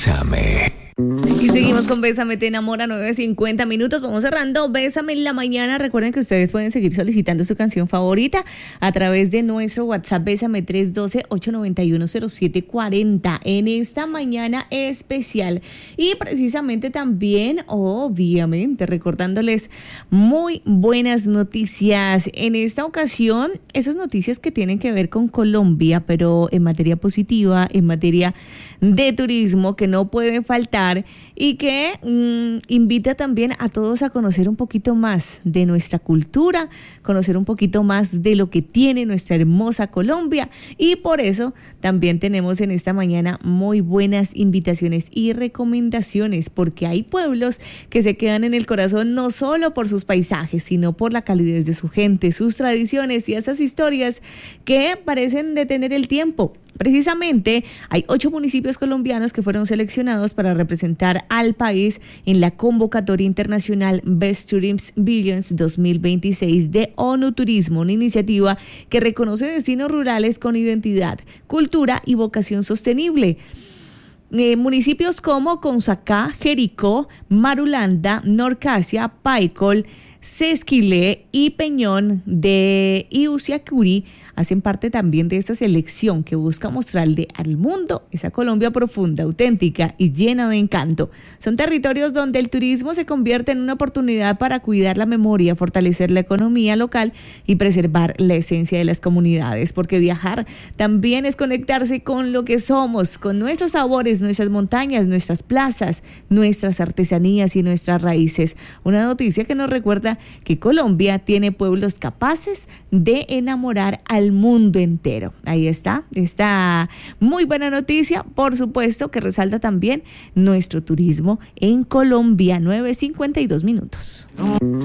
Bésame. Y seguimos con Bésame Te Enamora, 9:50 minutos. Vamos cerrando Bésame en la mañana. Recuerden que ustedes pueden seguir solicitando su canción favorita a través de nuestro WhatsApp Bésame 312-891-0740 en esta mañana especial. Y precisamente también, obviamente, recordándoles muy buenas noticias. En esta ocasión, esas noticias que tienen que ver con Colombia, pero en materia positiva, en materia de turismo, que no pueden faltar y que invita también a todos a conocer un poquito más de nuestra cultura, conocer un poquito más de lo que tiene nuestra hermosa Colombia, y por eso también tenemos en esta mañana muy buenas invitaciones y recomendaciones, porque hay pueblos que se quedan en el corazón no solo por sus paisajes, sino por la calidez de su gente, sus tradiciones y esas historias que parecen detener el tiempo. Precisamente hay 8 municipios colombianos que fueron seleccionados para representar al país en la convocatoria internacional Best Tourism Visions 2026 de ONU Turismo, una iniciativa que reconoce destinos rurales con identidad, cultura y vocación sostenible. Municipios como Consacá, Jericó, Marulanda, Norcasia, Paicol, Sesquilé y Peñón de Iusiacuri hacen parte también de esta selección que busca mostrarle al mundo esa Colombia profunda, auténtica y llena de encanto. Son territorios donde el turismo se convierte en una oportunidad para cuidar la memoria, fortalecer la economía local y preservar la esencia de las comunidades, porque viajar también es conectarse con lo que somos, con nuestros sabores, nuestras montañas, nuestras plazas, nuestras artesanías y nuestras raíces. Una noticia que nos recuerda que Colombia tiene pueblos capaces de enamorar al mundo entero. Ahí está, esta muy buena noticia, por supuesto, que resalta también nuestro turismo en Colombia. 9:52 minutos.